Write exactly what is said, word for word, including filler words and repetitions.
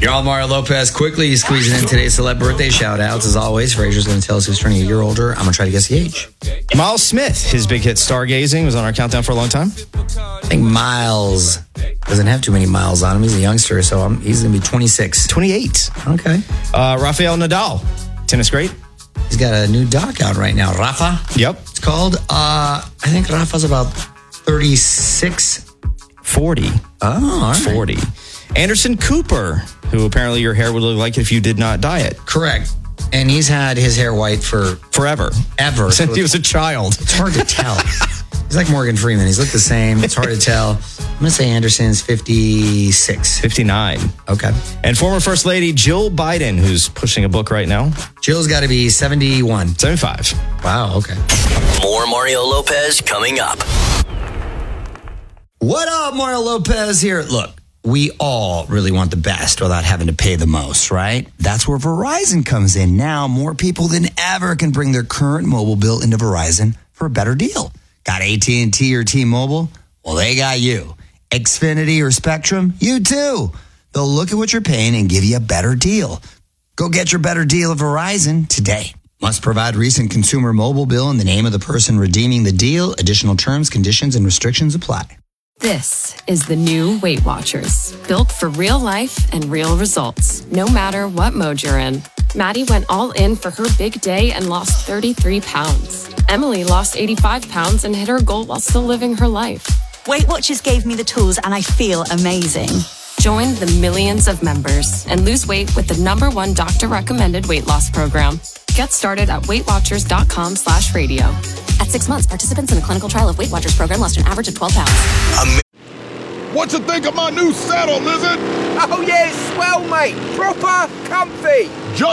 You're all Mario Lopez. Quickly squeezing in today's celeb birthday shout-outs. As always, Fraser's going to tell us who's turning a year older. I'm going to try to guess the age. Miles Smith, his big hit Stargazing, was on our countdown for a long time. I think Miles doesn't have too many miles on him. He's a youngster, so I'm, he's going to be twenty-six. twenty-eight. Okay. Uh, Rafael Nadal, tennis great. He's got a new doc out right now. Rafa? Yep. It's called, uh, I think Rafa's about thirty-six. forty. Oh, all right. forty. Anderson Cooper, who apparently your hair would look like if you did not dye it. Correct. And he's had his hair white for Forever. ever. Since So he was a child. it's hard to tell. He's like Morgan Freeman. He's looked the same. It's hard to tell. I'm going to say Anderson's fifty-six. fifty-nine. Okay. And former First Lady Jill Biden, who's pushing a book right now. Jill's got to be seventy-one. seventy-five. Wow, okay. More Mario Lopez coming up. What up, Mario Lopez here. Look, we all really want the best without having to pay the most, right? That's where Verizon comes in. Now, more people than ever can bring their current mobile bill into Verizon for a better deal. Got A T and T or T-Mobile? Well, they got you. Xfinity or Spectrum? You too. They'll look at what you're paying and give you a better deal. Go get your better deal at Verizon today. Must provide recent consumer mobile bill in the name of the person redeeming the deal. Additional terms, conditions, and restrictions apply. This is the new Weight Watchers, built for real life and real results, no matter what mode you're in. Maddie went all in for her big day and lost thirty-three pounds. Emily lost eighty-five pounds and hit her goal while still living her life. Weight Watchers gave me the tools and I feel amazing. Join the millions of members and lose weight with the number one doctor-recommended weight loss program. Get started at weightwatchers.com slash radio. At six months, participants in a clinical trial of Weight Watchers program lost an average of twelve pounds. What you think of my new saddle, Lizard? Oh yeah, it's swell, mate. Proper comfy. Just